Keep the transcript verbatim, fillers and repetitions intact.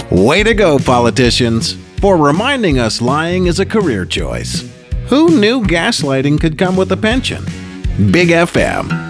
Way to go, politicians, for reminding us lying is a career choice. Who knew gaslighting could come with a pension? Big F M.